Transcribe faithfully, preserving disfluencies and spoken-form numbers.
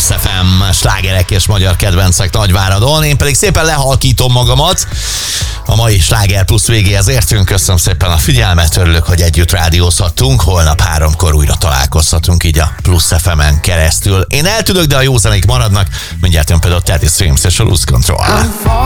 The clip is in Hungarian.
Plusz ef em, slágerek és magyar kedvencek Nagyváradon. Én pedig szépen lehalkítom magamat. A mai Sláger Plusz végéhez értünk. Köszönöm szépen a figyelmet, örülök, hogy együtt rádiózhattunk. Holnap háromkor újra találkozhatunk így a Plusz ef emen keresztül. Én eltűnök, de a jó zenék maradnak. Mindjárt jön például Teddy Swims és a Lose Control.